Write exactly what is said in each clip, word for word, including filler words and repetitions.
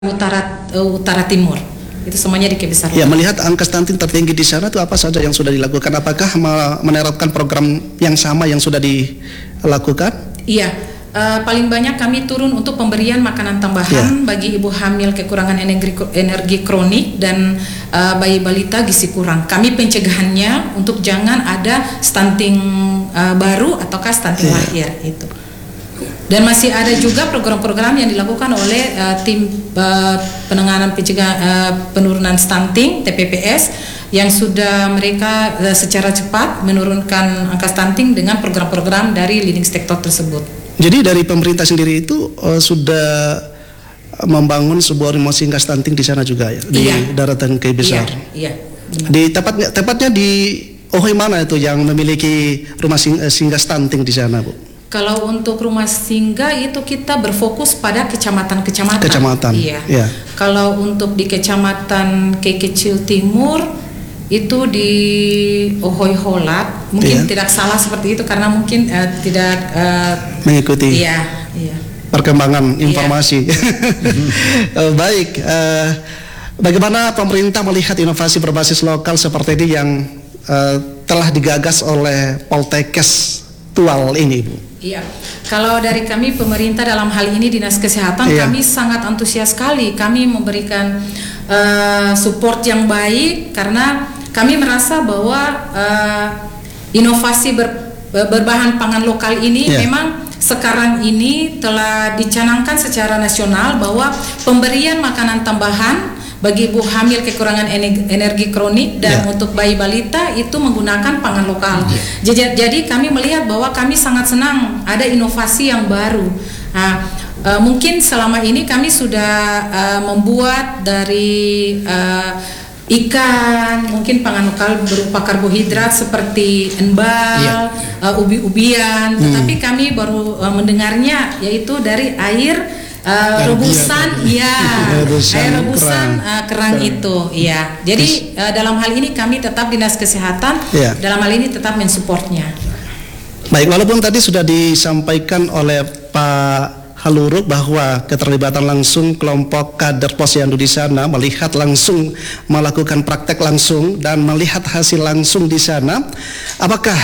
utara uh, utara timur. Itu semuanya di K B Besar. Ya, melihat angka stunting tertinggi di sana itu apa saja yang sudah dilakukan? Apakah menerapkan program yang sama yang sudah dilakukan? Iya, uh, paling banyak kami turun untuk pemberian makanan tambahan ya. bagi ibu hamil kekurangan energi, energi kronik dan uh, bayi balita gizi kurang. Kami pencegahannya untuk jangan ada stunting uh, baru ataukah stunting ya. lahir itu. Dan masih ada juga program-program yang dilakukan oleh uh, tim uh, penanganan pencegahan uh, penurunan stunting T P P S yang sudah mereka uh, secara cepat menurunkan angka stunting dengan program-program dari leading sector tersebut. Jadi dari pemerintah sendiri itu uh, sudah membangun sebuah rumah singgah stunting di sana juga ya, di iya. daratan K B Besar. Iya. iya. Di tepatnya tepatnya di Ohoy mana itu yang memiliki rumah singgah stunting di sana, Bu? Kalau untuk rumah singgah itu kita berfokus pada kecamatan-kecamatan. Kecamatan. Iya. Ya. Kalau untuk di kecamatan Kei Kecil Timur itu di Ohoy Holat, mungkin ya. tidak salah seperti itu karena mungkin uh, tidak uh, mengikuti. Iya, iya. Perkembangan informasi. Iya. uh, baik. Uh, bagaimana pemerintah melihat inovasi berbasis lokal seperti ini yang uh, telah digagas oleh Poltekkes Tual ini, Bu? Iya, kalau dari kami pemerintah dalam hal ini Dinas Kesehatan iya. kami sangat antusias sekali. Kami memberikan uh, support yang baik karena kami merasa bahwa uh, inovasi ber, berbahan pangan lokal ini iya. memang sekarang ini telah dicanangkan secara nasional bahwa pemberian makanan tambahan bagi ibu hamil kekurangan energi kronik dan yeah. untuk bayi balita itu menggunakan pangan lokal. Yeah. Jadi, jadi kami melihat bahwa kami sangat senang ada inovasi yang baru. Nah, uh, mungkin selama ini kami sudah uh, membuat dari uh, ikan, mungkin pangan lokal berupa karbohidrat seperti enbal, yeah. uh, ubi-ubian. Hmm. Tetapi kami baru uh, mendengarnya yaitu dari air Uh, rebusan, ya, air rebusan kerang, uh, kerang itu, ya. Jadi uh, dalam hal ini kami tetap Dinas Kesehatan, ya. dalam hal ini tetap mensupportnya. Baik, walaupun tadi sudah disampaikan oleh Pak Haluruk bahwa keterlibatan langsung kelompok kader Posyandu di sana melihat langsung melakukan praktek langsung dan melihat hasil langsung di sana, apakah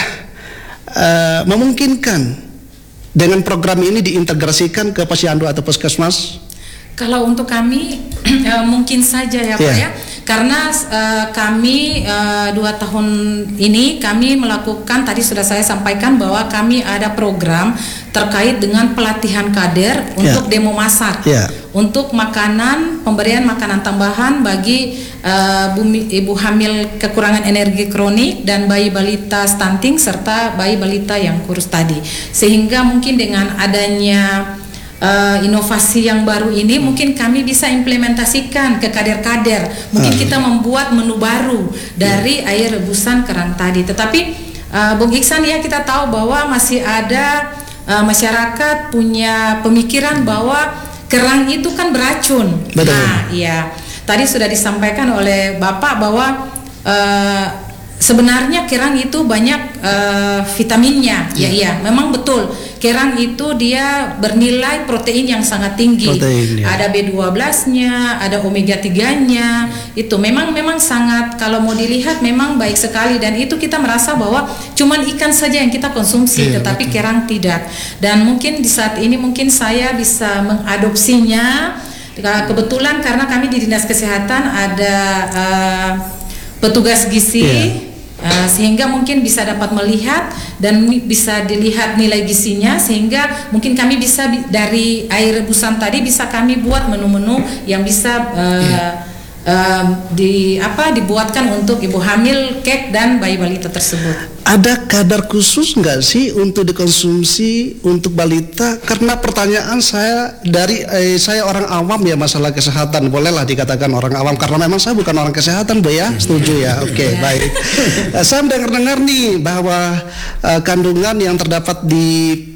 uh, memungkinkan dengan program ini diintegrasikan ke Posyandu atau Puskesmas? Kalau untuk kami uh, mungkin saja ya Pak yeah. ya, karena uh, kami uh, dua tahun ini kami melakukan, tadi sudah saya sampaikan bahwa kami ada program terkait dengan pelatihan kader untuk yeah. demo masak, yeah. untuk makanan, pemberian makanan tambahan bagi uh, bumi, ibu hamil kekurangan energi kronik dan bayi balita stunting serta bayi balita yang kurus tadi. Sehingga mungkin dengan adanya Uh, inovasi yang baru ini mungkin kami bisa implementasikan ke kader-kader. Mungkin uh. kita membuat menu baru dari yeah. air rebusan kerang tadi. Tetapi uh, Bung Iksan ya, kita tahu bahwa masih ada uh, masyarakat punya pemikiran bahwa kerang itu kan beracun. Betul. Nah, iya. Tadi sudah disampaikan oleh Bapak bahwa uh, sebenarnya kerang itu banyak uh, vitaminnya. Ya, iya, memang betul. Kerang itu dia bernilai protein yang sangat tinggi. Protein, ya. Ada B dua belas-nya, ada omega tiga-nya. Itu memang memang sangat, kalau mau dilihat memang baik sekali, dan itu kita merasa bahwa cuman ikan saja yang kita konsumsi, iya, tetapi betul. Kerang tidak. Dan mungkin di saat ini mungkin saya bisa mengadopsinya. Kebetulan karena kami di Dinas Kesehatan ada uh, petugas gizi. Iya. Uh, sehingga mungkin bisa dapat melihat dan bisa dilihat nilai gizinya, sehingga mungkin kami bisa dari air rebusan tadi bisa kami buat menu-menu yang bisa uh, yeah. uh, di apa dibuatkan untuk ibu hamil, kek dan bayi balita tersebut. Ada kadar khusus nggak sih untuk dikonsumsi untuk balita? Karena pertanyaan saya dari eh, saya orang awam ya, masalah kesehatan, bolehlah dikatakan orang awam karena memang saya bukan orang kesehatan, Bu ya. Setuju ya? Oke, okay, baik. uh, saya dengar-dengar nih bahwa uh, kandungan yang terdapat di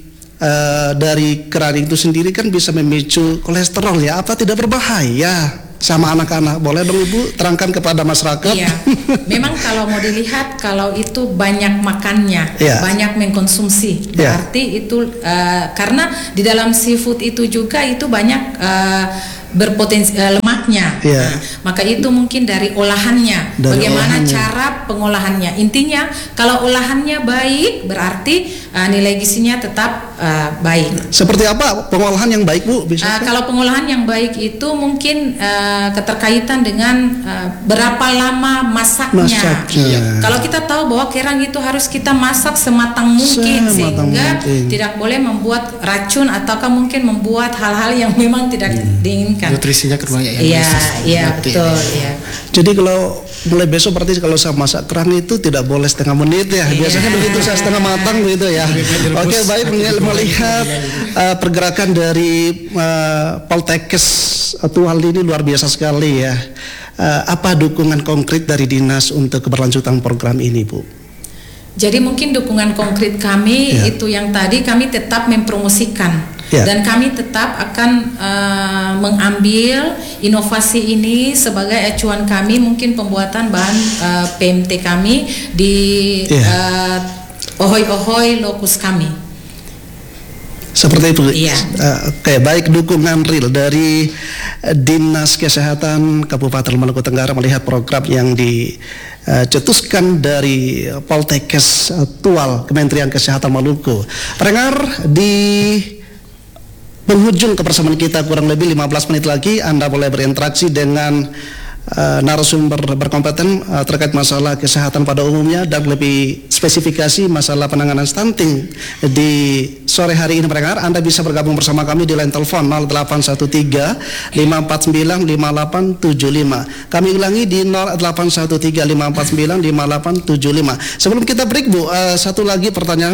uh, dari kerang itu sendiri kan bisa memicu kolesterol ya. Apa tidak berbahaya sama anak-anak? Boleh dong Ibu terangkan kepada masyarakat? Iya, memang kalau mau dilihat, kalau itu banyak makannya, yeah. banyak mengkonsumsi, berarti yeah. itu uh, karena di dalam seafood itu juga itu banyak uh, berpotensi uh, lemaknya. Yeah. Nah, maka itu mungkin dari olahannya, dari bagaimana olahannya. cara pengolahannya. Intinya kalau olahannya baik berarti uh, nilai gizinya tetap uh, baik. Seperti apa pengolahan yang baik, Bu? Bisa? Uh, kalau pengolahan yang baik itu mungkin uh, keterkaitan dengan uh, berapa lama masaknya. Masaknya. Kalau kita tahu bahwa kerang itu harus kita masak sematang mungkin Sematang sehingga mungkin. tidak boleh membuat racun ataukah mungkin membuat hal-hal yang memang tidak hmm. diinginkan. Nutrisinya kurang ya. Iya, iya betul ya. Jadi kalau mulai besok berarti kalau saya masak kerang itu tidak boleh setengah menit ya. Biasanya yeah. begitu saya setengah matang begitu ya. Oke, baik, melihat uh, pergerakan dari uh, Poltekkes Tual ini luar biasa sekali ya. Uh, apa dukungan konkret dari dinas untuk keberlanjutan program ini, Bu? Jadi mungkin dukungan konkret kami ya. itu yang tadi kami tetap mempromosikan. Ya. Dan kami tetap akan uh, mengambil inovasi ini sebagai acuan kami mungkin pembuatan bahan uh, P M T kami di ya. uh, ohoy-ohoy lokus kami. Seperti itu. Iya. Uh, Oke, baik, dukungan real dari uh, Dinas Kesehatan Kabupaten Maluku Tenggara melihat program yang dicetuskan uh, dari Poltekkes uh, Tual Kementerian Kesehatan Maluku. Pendengar, di penghujung kebersamaan kita kurang lebih lima belas menit lagi Anda boleh berinteraksi dengan uh, narasumber berkompeten uh, terkait masalah kesehatan pada umumnya dan lebih spesifikasi masalah penanganan stunting di sore hari ini. Pendengar, Anda bisa bergabung bersama kami di line telepon nol delapan satu tiga lima empat sembilan lima delapan tujuh lima. Kami ulangi di nol delapan satu tiga lima empat sembilan lima delapan tujuh lima. Sebelum kita break, Bu, uh, satu lagi pertanyaan.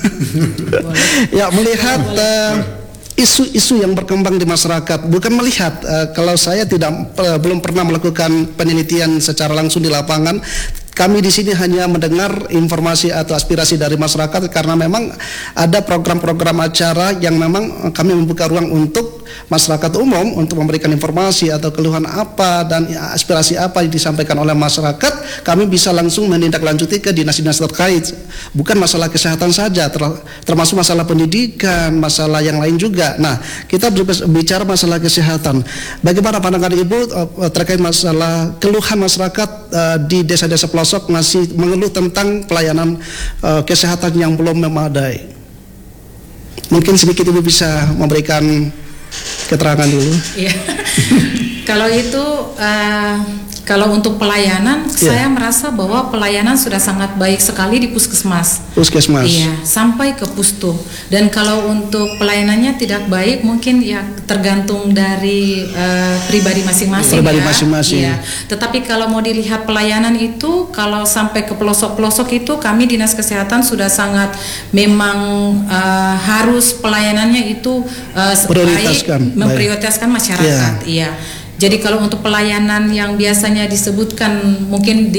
Ya, melihat uh, isu-isu yang berkembang di masyarakat, bukan melihat uh, kalau saya tidak uh, belum pernah melakukan penelitian secara langsung di lapangan. Kami di sini hanya mendengar informasi atau aspirasi dari masyarakat karena memang ada program-program acara yang memang kami membuka ruang untuk masyarakat umum untuk memberikan informasi atau keluhan apa dan aspirasi apa yang disampaikan oleh masyarakat. Kami bisa langsung menindaklanjuti ke dinas-dinas terkait. Bukan masalah kesehatan saja, termasuk masalah pendidikan, masalah yang lain juga. Nah, kita bicara masalah kesehatan. Bagaimana pandangan Ibu terkait masalah keluhan masyarakat di desa-desa pelosok masih mengeluh tentang pelayanan uh, kesehatan yang belum memadai? Mungkin sedikit Ibu bisa memberikan keterangan dulu. Iya. Kalau itu uh, kalau untuk pelayanan, yeah. saya merasa bahwa pelayanan sudah sangat baik sekali di puskesmas. Puskesmas. Iya, sampai ke pustu. Dan kalau untuk pelayanannya tidak baik, mungkin ya tergantung dari uh, pribadi masing-masing. Pribadi ya. masing-masing. Iya. Tetapi kalau mau dilihat pelayanan itu, kalau sampai ke pelosok-pelosok itu, kami dinas kesehatan sudah sangat memang uh, harus pelayanannya itu uh, baik, memprioritaskan masyarakat. Iya. Yeah. Jadi kalau untuk pelayanan yang biasanya disebutkan mungkin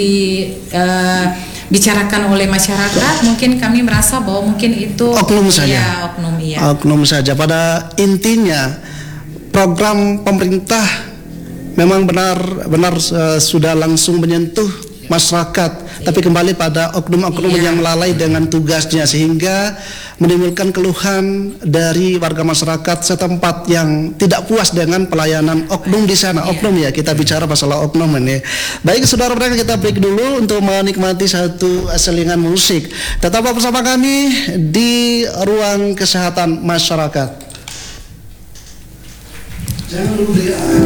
dibicarakan uh, oleh masyarakat, mungkin kami merasa bahwa mungkin itu oknum saja. Ya, oknum, iya. Oknum saja. Pada intinya program pemerintah memang benar-benar uh, sudah langsung menyentuh masyarakat, tapi kembali pada oknum-oknum iya. yang lalai dengan tugasnya sehingga menimbulkan keluhan dari warga masyarakat setempat yang tidak puas dengan pelayanan oknum di sana. Oknum ya, kita bicara masalah oknum ini. Baik, saudara pendengar, kita break dulu untuk menikmati satu selingan musik. Tetaplah bersama kami di Ruang Kesehatan Masyarakat. Jangan dulu dia.